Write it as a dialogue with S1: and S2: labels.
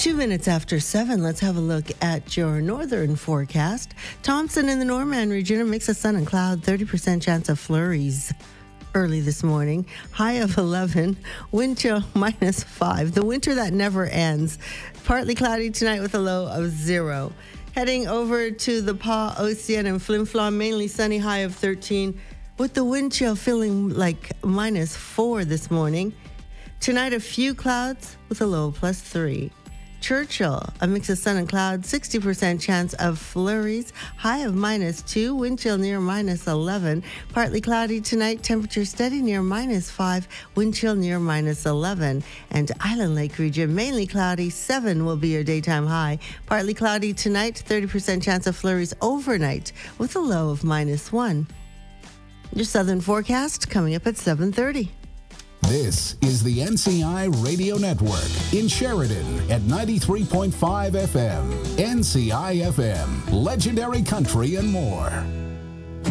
S1: 2 minutes after 7, let's have a look at your northern forecast. Thompson in the Norman region, a mix of sun and cloud, 30% chance of flurries early this morning. High of 11, wind chill -5. The winter that never ends. Partly cloudy tonight with a low of 0. Heading over to the Pas Océan and Flin Flon, mainly sunny, high of 13, with the wind chill feeling like -4 this morning. Tonight, a few clouds with a low +3. Churchill, a mix of sun and clouds, 60% chance of flurries, high of -2, wind chill near -11. Partly cloudy tonight, temperature steady near -5, wind chill near -11. And Island Lake region, mainly cloudy, 7 will be your daytime high. Partly cloudy tonight, 30% chance of flurries overnight with a low of -1. Your southern forecast coming up at 7:30.
S2: This is the NCI Radio Network in Sheridan at 93.5 FM. NCI FM, legendary country and more.